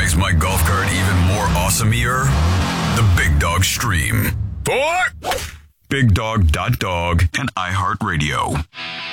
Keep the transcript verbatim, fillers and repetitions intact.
makes my golf cart even more awesomer? The Big Dog Stream. For big dog dot dog and iHeartRadio.